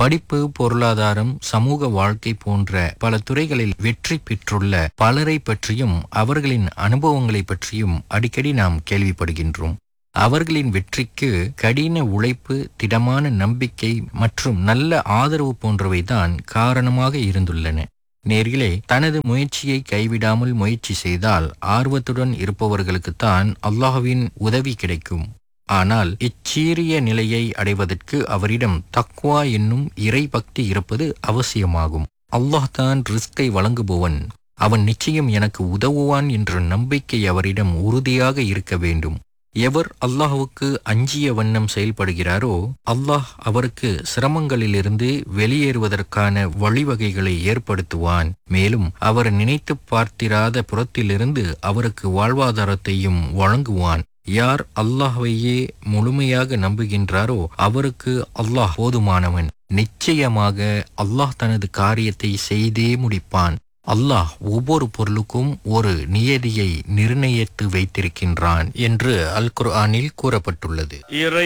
படிப்பு, பொருளாதாரம், சமூக வாழ்க்கை போன்ற பல துறைகளில் வெற்றி பெற்றுள்ள பலரை பற்றியும் அவர்களின் அனுபவங்களை பற்றியும் அடிக்கடி நாம் கேள்விப்படுகின்றோம். அவர்களின் வெற்றிக்கு கடின உழைப்பு, திடமான நம்பிக்கை மற்றும் நல்ல ஆதரவு போன்றவைதான் காரணமாக இருந்துள்ளன. நேர்களே, தனது முயற்சியை கைவிடாமல் முயற்சி செய்தால் ஆர்வத்துடன் இருப்பவர்களுக்குத்தான் அல்லாஹ்வின் உதவி கிடைக்கும். ஆனால் இச்சீரிய நிலையை அடைவதற்கு அவரிடம் தக்வா என்னும் இறை பக்தி இருப்பது அவசியமாகும். அல்லாஹ் தான் ரிஸ்கை வழங்குபவன், அவன் நிச்சயம் எனக்கு உதவுவான் என்ற நம்பிக்கை அவரிடம் உறுதியாக இருக்க வேண்டும். எவர் அல்லாஹ்வுக்கு அஞ்சிய வண்ணம் செயல்படுகிறாரோ அல்லாஹ் அவருக்கு சிரமங்களிலிருந்து வெளியேறுவதற்கான வழிவகைகளை ஏற்படுத்துவான். மேலும் அவர் நினைத்து பார்த்திராத புறத்திலிருந்து அவருக்கு வாழ்வாதாரத்தையும் வழங்குவான். யார் அல்லாஹ்வையே முழுமையாக நம்புகின்றாரோ அவருக்கு அல்லாஹ் போதுமானவன். நிச்சயமாக அல்லாஹ் தனது காரியத்தை செய்தே முடிப்பான். அல்லாஹ் ஒவ்வொரு பொருளுக்கும் ஒரு நியதியை நிர்ணயித்து வைத்திருக்கின்றான் என்று அல் குர்ஆனில் கூறப்பட்டுள்ளது.